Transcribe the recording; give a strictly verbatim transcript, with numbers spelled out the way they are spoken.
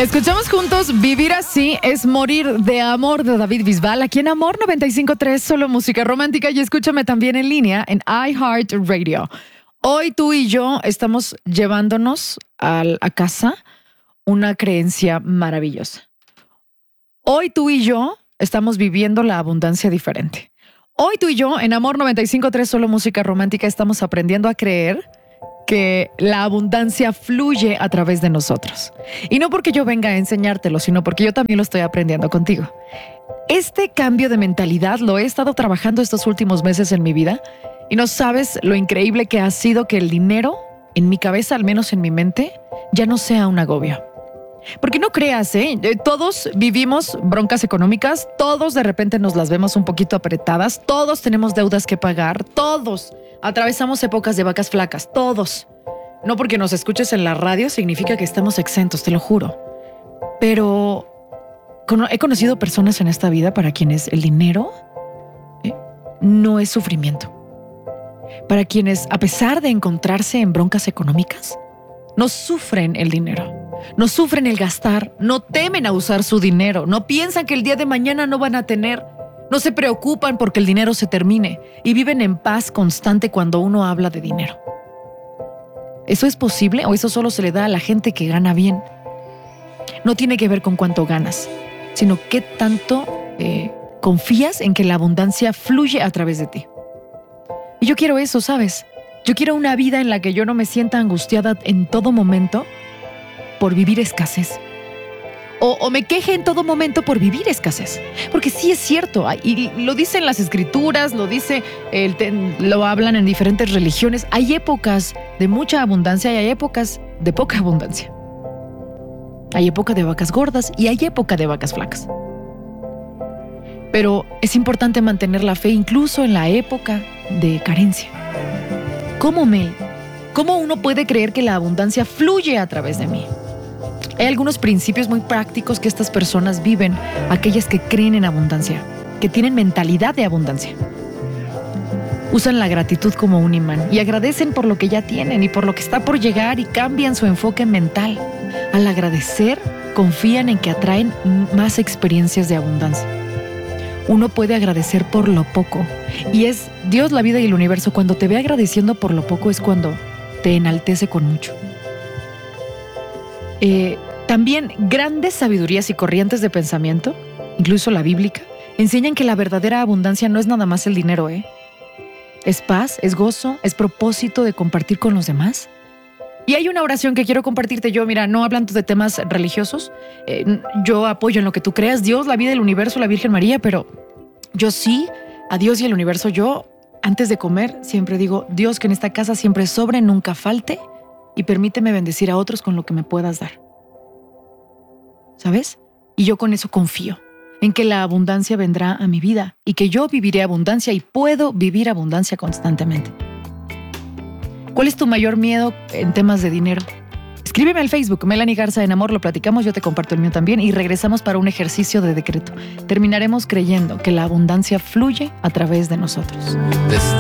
Escuchamos juntos Vivir así es morir de amor de David Bisbal, aquí en Amor noventa y cinco punto tres, solo música romántica, y escúchame también en línea en iHeartRadio. Hoy tú y yo estamos llevándonos a, a casa una creencia maravillosa. Hoy tú y yo estamos viviendo la abundancia diferente. Hoy tú y yo en Amor noventa y cinco punto tres, solo música romántica, estamos aprendiendo a creer que la abundancia fluye a través de nosotros. Y no porque yo venga a enseñártelo, sino porque yo también lo estoy aprendiendo contigo. Este cambio de mentalidad lo he estado trabajando estos últimos meses en mi vida y no sabes lo increíble que ha sido que el dinero, en mi cabeza, al menos en mi mente, ya no sea un agobio. Porque no creas, ¿eh? Todos vivimos broncas económicas, todos de repente nos las vemos un poquito apretadas, todos tenemos deudas que pagar, todos atravesamos épocas de vacas flacas, todos. No porque nos escuches en la radio significa que estamos exentos, te lo juro. Pero he conocido personas en esta vida para quienes el dinero ¿eh? no es sufrimiento. Para quienes, a pesar de encontrarse en broncas económicas, no sufren el dinero. No sufren el gastar, no temen a usar su dinero, no piensan que el día de mañana no van a tener, no se preocupan porque el dinero se termine y viven en paz constante cuando uno habla de dinero. ¿Eso es posible o eso solo se le da a la gente que gana bien? No tiene que ver con cuánto ganas, sino qué tanto eh, confías en que la abundancia fluye a través de ti. Y yo quiero eso, ¿sabes? Yo quiero una vida en la que yo no me sienta angustiada en todo momento por vivir escasez. O, o me queje en todo momento por vivir escasez. Porque sí es cierto, y lo dicen las escrituras, lo dice, el, lo hablan en diferentes religiones. Hay épocas de mucha abundancia y hay épocas de poca abundancia. Hay época de vacas gordas y hay época de vacas flacas. Pero es importante mantener la fe incluso en la época de carencia. ¿Cómo, Mel? ¿Cómo uno puede creer que la abundancia fluye a través de mí? Hay algunos principios muy prácticos que estas personas viven, aquellas que creen en abundancia, que tienen mentalidad de abundancia. Usan la gratitud como un imán y agradecen por lo que ya tienen y por lo que está por llegar y cambian su enfoque mental. Al agradecer, confían en que atraen más experiencias de abundancia. Uno puede agradecer por lo poco y es Dios, la vida y el universo. Cuando te ve agradeciendo por lo poco es cuando te enaltece con mucho. Eh, también grandes sabidurías y corrientes de pensamiento, incluso la bíblica, enseñan que la verdadera abundancia no es nada más el dinero, ¿eh? Es paz, es gozo, es propósito de compartir con los demás. Y hay una oración que quiero compartirte yo, mira, no hablando de temas religiosos, eh, yo apoyo en lo que tú creas, Dios, la vida, el universo, la Virgen María, pero yo sí, a Dios y el universo, yo antes de comer siempre digo, Dios, que en esta casa siempre sobre, nunca falte, y permíteme bendecir a otros con lo que me puedas dar. ¿Sabes? Y yo con eso confío, en que la abundancia vendrá a mi vida y que yo viviré abundancia y puedo vivir abundancia constantemente. ¿Cuál es tu mayor miedo en temas de dinero? Escríbeme al Facebook, Melanie Garza en Amor, lo platicamos, yo te comparto el mío también y regresamos para un ejercicio de decreto. Terminaremos creyendo que la abundancia fluye a través de nosotros.